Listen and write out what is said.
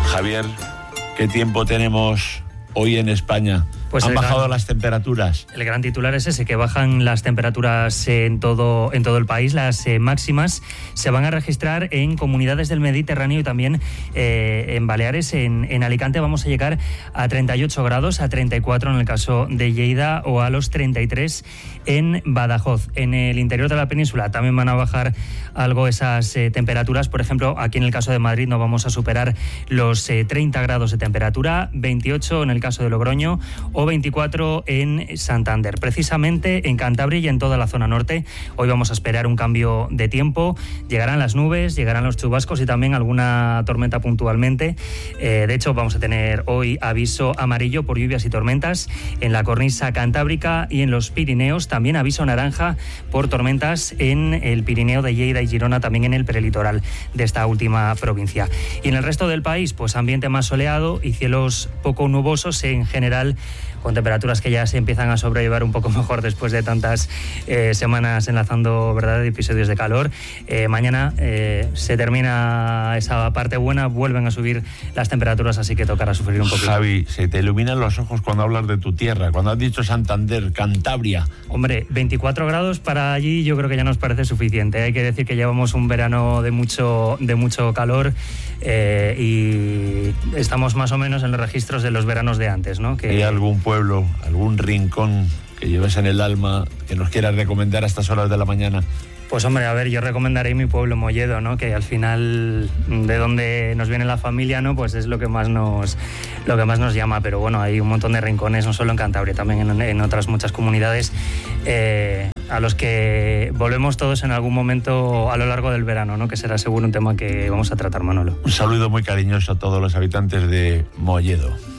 Javier, ¿qué tiempo tenemos hoy en España? Pues han bajado las temperaturas. El gran titular es ese, que bajan las temperaturas en todo el país. Las máximas se van a registrar en comunidades del Mediterráneo y también en Baleares. En Alicante vamos a llegar a 38 grados, a 34 en el caso de Lleida o a los 33 en Badajoz. En el interior de la península también van a bajar algo esas temperaturas. Por ejemplo, aquí en el caso de Madrid no vamos a superar los 30 grados de temperatura, 28 en el caso de Logroño o 24 en Santander. Precisamente en Cantabria y en toda la zona norte, hoy vamos a esperar un cambio de tiempo. Llegarán las nubes, llegarán los chubascos y también alguna tormenta puntualmente. De hecho, vamos a tener hoy aviso amarillo por lluvias y tormentas en la cornisa cantábrica y en los Pirineos. También aviso naranja por tormentas en el Pirineo de Lleida y Girona, también en el prelitoral de esta última provincia. Y en el resto del país, pues ambiente más soleado y cielos poco nubosos en general, con temperaturas que ya se empiezan a sobrellevar un poco mejor después de tantas semanas enlazando, ¿verdad?, episodios de calor. Mañana se termina esa parte buena, vuelven a subir las temperaturas, así que tocará sufrir un poquito. Javi, se te iluminan los ojos cuando hablas de tu tierra, cuando has dicho Santander, Cantabria. Hombre, 24 grados para allí yo creo que ya nos parece suficiente. Hay que decir que llevamos un verano de mucho calor y estamos más o menos en los registros de los veranos de antes, ¿no? ¿Hay algún pueblo, algún rincón que lleves en el alma que nos quieras recomendar a estas horas de la mañana? Pues hombre, a ver, yo recomendaré mi pueblo, Molledo, ¿no? Que al final de donde nos viene la familia, ¿no? Pues es lo que más nos llama. Pero bueno, hay un montón de rincones, no solo en Cantabria, también en otras muchas comunidades a los que volvemos todos en algún momento a lo largo del verano, ¿no? Que será seguro un tema que vamos a tratar, Manolo. Un saludo muy cariñoso a todos los habitantes de Molledo.